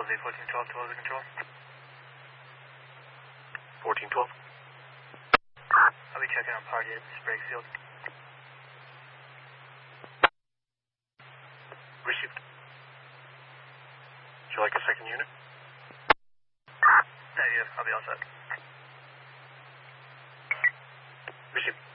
Elevate 1412 to Elevate Control. 1412. I'll be checking on power gate, brake field. Received. Would you like a second unit? Negative, I'll be all set. Received.